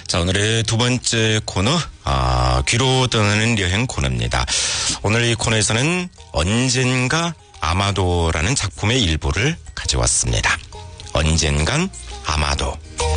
자, 오늘의 두 번째 코너, 귀로 떠나는 여행 코너입니다. 오늘 이 코너에서는 언젠가 아마도라는 작품의 일부를 가져왔습니다. 언젠간 아마도.